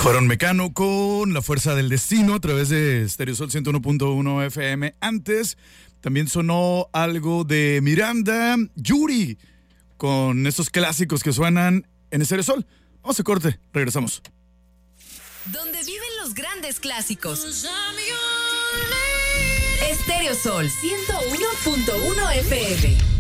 Fueron Mecano con La Fuerza del Destino a través de Stereosol 101.1 FM. Antes también sonó algo de Miranda, Yuri, con estos clásicos que suenan en Stereosol. Vamos a corte, regresamos. Donde viven los grandes clásicos. Stereosol 101.1 FM.